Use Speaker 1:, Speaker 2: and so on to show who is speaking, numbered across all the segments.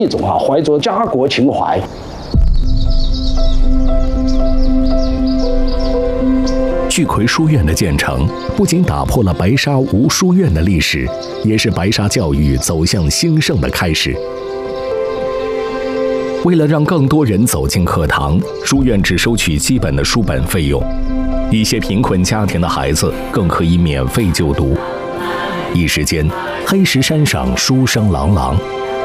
Speaker 1: 一种怀着家国情怀。
Speaker 2: 聚奎书院的建成，不仅打破了白沙无书院的历史，也是白沙教育走向兴盛的开始。为了让更多人走进课堂，书院只收取基本的书本费用，一些贫困家庭的孩子更可以免费就读。一时间，黑石山上书声朗朗。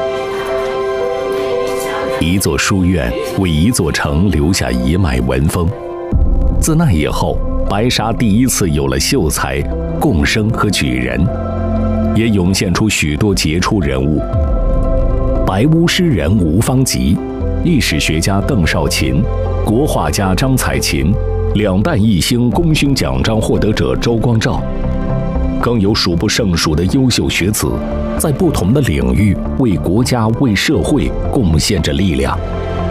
Speaker 2: 一座书院为一座城留下一脉文风。自那以后，白沙第一次有了秀才、贡生和举人，也涌现出许多杰出人物。白巫诗人吴方吉、历史学家邓少勤、国画家张彩琴、两弹一星功勋奖章获得者周光召，更有数不胜数的优秀学子，在不同的领域为国家、为社会贡献着力量。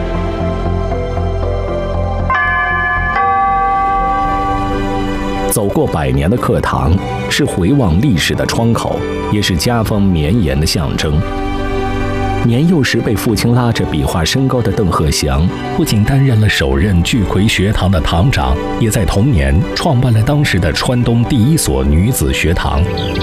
Speaker 2: 走过100年的课堂，是回望历史的窗口，也是家风绵延的象征。年幼时被父亲拉着比划身高的邓鹤祥，不仅担任了首任聚奎学堂的堂长，也在同年创办了当时的川东第一所女子学堂。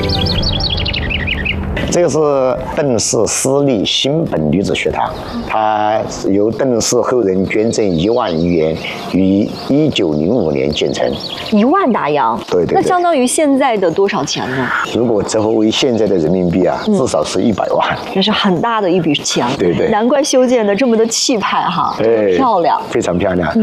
Speaker 3: 这个是邓氏私立新本女子学堂，它由邓氏后人捐赠1万余元，于1905年建成。
Speaker 4: 1万大洋，
Speaker 3: 对，
Speaker 4: 那相当于现在的多少钱呢？
Speaker 3: 如果折合为现在的人民币啊，至少是100万。
Speaker 4: 这是很大的一笔钱。
Speaker 3: 对，
Speaker 4: 难怪修建的这么的气派哈，这么漂亮，
Speaker 3: 非常漂亮。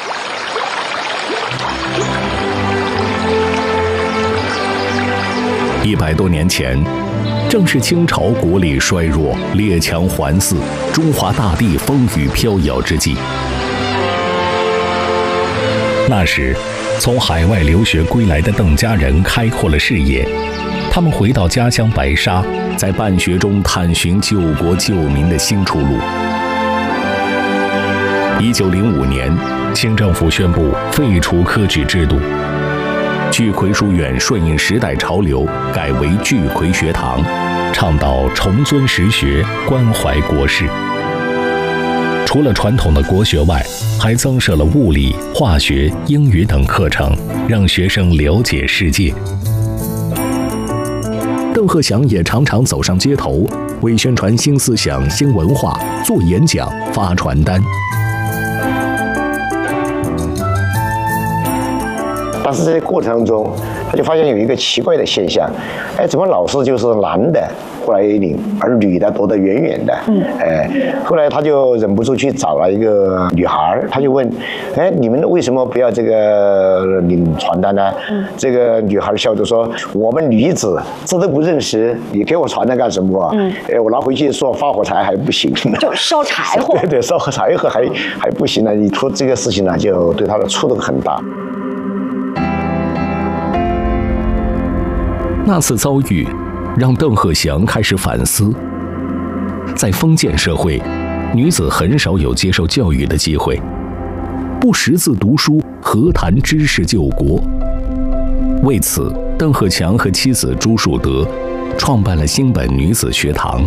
Speaker 2: 100多年前，正是清朝国力衰弱、列强环伺、中华大地风雨飘摇之际。那时，从海外留学归来的邓家人开阔了视野，他们回到家乡白沙，在办学中探寻救国救民的新出路。1905年，清政府宣布废除科举制度。聚奎书院顺应时代潮流，改为聚奎学堂，倡导重尊实学，关怀国事。除了传统的国学外，还增设了物理、化学、英语等课程，让学生了解世界。邓鹤祥也常常走上街头，为宣传新思想、新文化做演讲、发传单。
Speaker 3: 但是在过程当中，他就发现有一个奇怪的现象，怎么老是就是男的过来领，而女的躲得远远的。后来他就忍不住去找了一个女孩，他就问，你们为什么不要这个领传单呢？这个女孩笑着说，我们女子这都不认识，你给我传单干什么？我拿回去做发火柴还不行呢，
Speaker 4: 就烧柴火。
Speaker 3: 对，烧柴火还不行呢。你说这个事情呢，就对他的触动很大。
Speaker 2: 那次遭遇让邓鹤祥开始反思，在封建社会，女子很少有接受教育的机会，不识字读书，何谈知识救国？为此，邓鹤祥和妻子朱树德创办了新本女子学堂。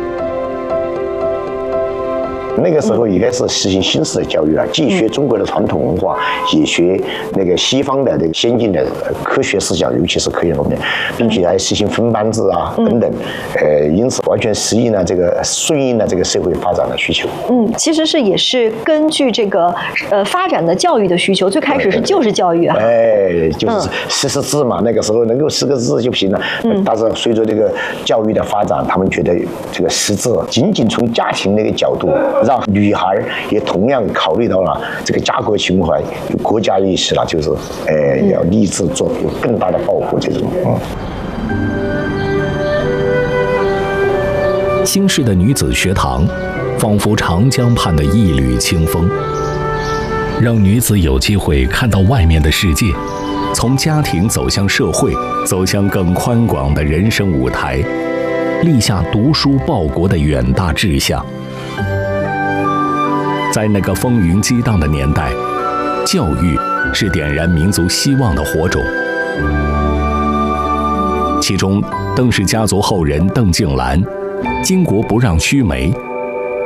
Speaker 3: 那个时候应该是实行新式的教育了，既学中国的传统文化，也学那个西方的这个先进的科学思想，尤其是科学方面，并且还实行分班制啊等等。因此完全顺应了这个社会发展的需求。
Speaker 4: 其实也是根据这个发展的教育的需求，最开始就是教育啊。
Speaker 3: 就是识字嘛，那个时候能够识个字就行了。但是随着这个教育的发展，他们觉得这个识字仅仅从家庭那个角度。让女孩也同样考虑到了这个家国情怀、国家意识了，就是要立志做有更大的抱负这种。
Speaker 2: 新式的女子学堂，仿佛长江畔的一缕清风，让女子有机会看到外面的世界，从家庭走向社会，走向更宽广的人生舞台，立下读书报国的远大志向。在那个风云激荡的年代，教育是点燃民族希望的火种。其中，邓氏家族后人邓静兰，巾帼不让须眉，